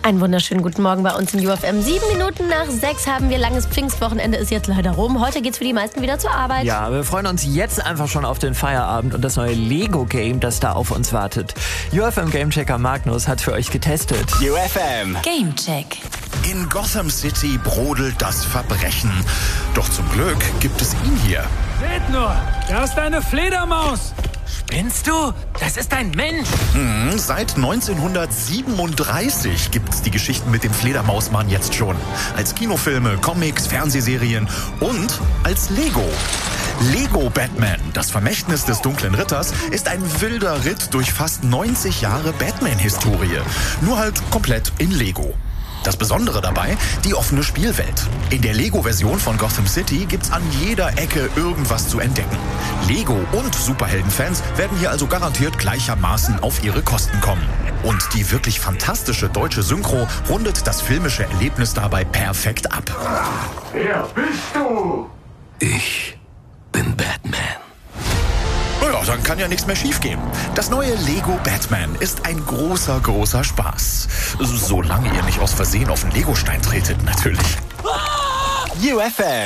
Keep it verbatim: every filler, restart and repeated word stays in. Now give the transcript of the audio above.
Einen wunderschönen guten Morgen bei uns im U F M. Sieben Minuten nach sechs haben wir. Langes Pfingstwochenende ist jetzt leider rum. Heute geht's für die meisten wieder zur Arbeit. Ja, wir freuen uns jetzt einfach schon auf den Feierabend und das neue Lego-Game, das da auf uns wartet. U F M-Gamechecker Magnus hat für euch getestet. U F M Gamecheck. In Gotham City brodelt das Verbrechen. Doch zum Glück gibt es ihn hier. Seht nur, da ist eine Fledermaus. Spinnst du? Das ist ein Mensch. Hm, seit neunzehnhundertsiebenunddreißig gibt's die Geschichten mit dem Fledermausmann jetzt schon. Als Kinofilme, Comics, Fernsehserien und als Lego. Lego Batman, das Vermächtnis des dunklen Ritters, ist ein wilder Ritt durch fast neunzig Jahre Batman-Historie. Nur halt komplett in Lego. Das Besondere dabei, die offene Spielwelt. In der Lego-Version von Gotham City gibt's an jeder Ecke irgendwas zu entdecken. Lego- und Superheldenfans werden hier also garantiert gleichermaßen auf ihre Kosten kommen. Und die wirklich fantastische deutsche Synchro rundet das filmische Erlebnis dabei perfekt ab. Wer bist du? Ich bin Batman. Naja, dann kann ja nichts mehr schiefgehen. Das neue Lego Batman ist ein großer, großer Spaß. Solange ihr nicht aus Versehen auf einen Legostein tretet, natürlich. U F M